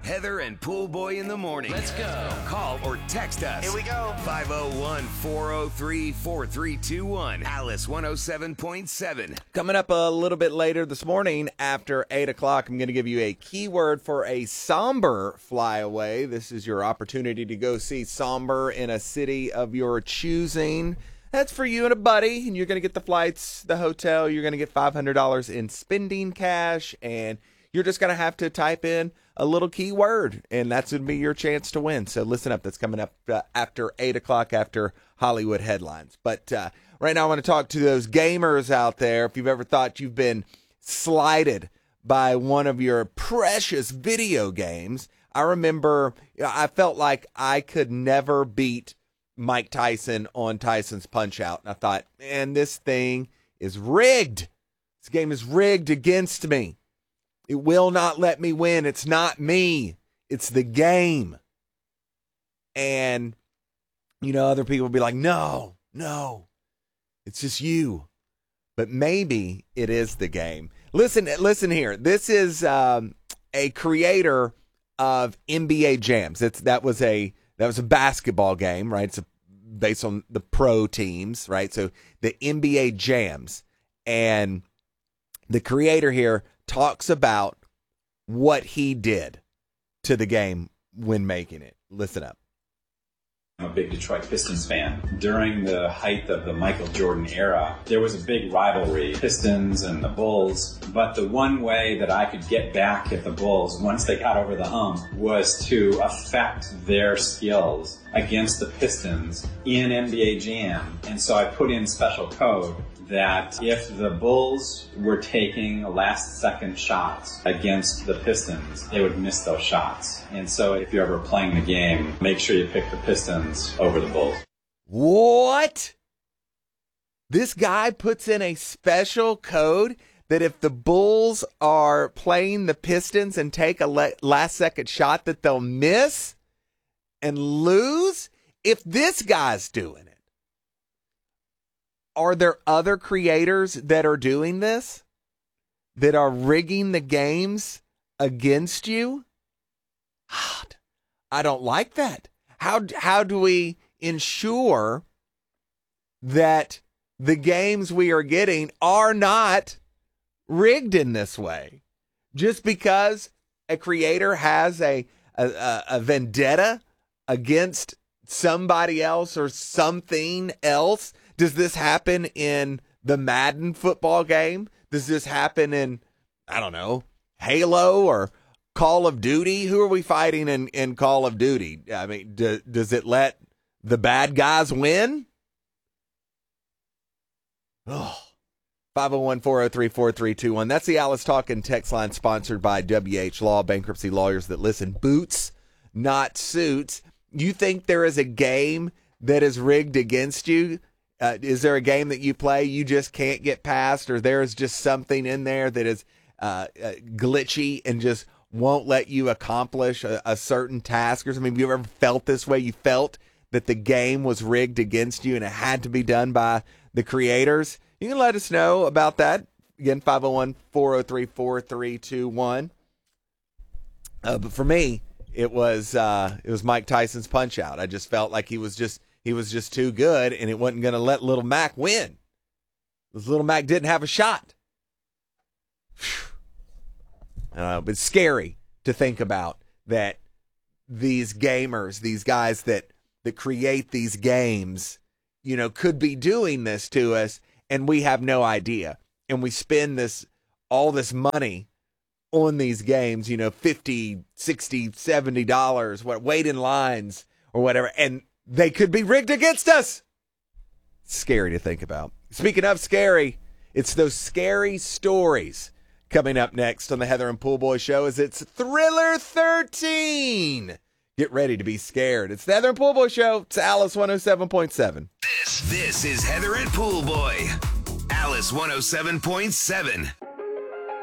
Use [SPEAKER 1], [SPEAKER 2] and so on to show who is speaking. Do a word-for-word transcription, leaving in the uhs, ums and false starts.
[SPEAKER 1] Heather and Pool Boy in the morning.
[SPEAKER 2] Let's go.
[SPEAKER 1] Call or text us.
[SPEAKER 2] Here we go.
[SPEAKER 1] five oh one, four oh three, four three two one. Alice one oh seven point seven.
[SPEAKER 3] Coming up a little bit later this morning after eight o'clock, I'm going to give you a keyword for a somber flyaway. This is your opportunity to go see somber in a city of your choosing. That's for you and a buddy, and you're going to get the flights, the hotel. You're going to get five hundred dollars in spending cash, and you're just going to have to type in a little keyword, and that's going to be your chance to win. So listen up. That's coming up uh, after eight o'clock after Hollywood headlines. But uh, right now I want to talk to those gamers out there. If you've ever thought you've been slighted by one of your precious video games, I remember I felt like I could never beat Mike Tyson on Tyson's Punch-Out. And I thought, man, this thing is rigged. This game is rigged against me. It will not let me win. It's not me. It's the game. And, you know, other people will be like, no, no, it's just you. But maybe it is the game. Listen, listen here. This is um, a creator of N B A Jams. It's, that was a that was a basketball game, right? It's a, based on the pro teams, right? So the N B A Jams. And the creator here talks about what he did to the game when making it. Listen up.
[SPEAKER 4] I'm a big Detroit Pistons fan. During the height of the Michael Jordan era, there was a big rivalry, Pistons and the Bulls. But the one way that I could get back at the Bulls once they got over the hump was to affect their skills against the Pistons in N B A Jam. And so I put in special code that if the Bulls were taking last-second shots against the Pistons, they would miss those shots. And so if you're ever playing the game, make sure you pick the Pistons over the Bulls.
[SPEAKER 3] What? This guy puts in a special code that if the Bulls are playing the Pistons and take a le- last-second shot that they'll miss and lose? If this guy's doing it, are there other creators that are doing this, that are rigging the games against you? I don't like that. How how do we ensure that the games we are getting are not rigged in this way? Just because a creator has a a, a vendetta against somebody else or something else? Does this happen in the Madden football game? Does this happen in, I don't know, Halo or Call of Duty? Who are we fighting in, in Call of Duty? I mean, do, does it let the bad guys win? Oh, five oh one, four oh three, four three two one. That's the Alice Talkin' text line sponsored by W H Law, bankruptcy lawyers that listen. Boots, not suits. You think there is a game that is rigged against you? Uh, is there a game that you play you just can't get past, or there is just something in there that is uh, uh, glitchy and just won't let you accomplish a, a certain task? Or something? Have you ever felt this way? You felt that the game was rigged against you and it had to be done by the creators? You can let us know about that. Again, five oh one, four oh three, four three two one. Uh, but for me, it was uh, it was Mike Tyson's Punch-Out. I just felt like he was just He was just too good, and it wasn't going to let Little Mac win. Because Little Mac didn't have a shot. Uh, but it's scary to think about that these gamers, these guys that, that create these games, you know, could be doing this to us, and we have no idea. And we spend this all this money on these games, you know, fifty, sixty, seventy dollars, what, wait in lines or whatever, and they could be rigged against us. Scary to think about. Speaking of scary, it's those scary stories coming up next on the Heather and Pool Boy Show as it's Thriller thirteen. Get ready to be scared. It's the Heather and Pool Boy Show. It's Alice one oh seven point seven.
[SPEAKER 1] This, this is Heather and Pool Boy. Alice one oh seven point seven.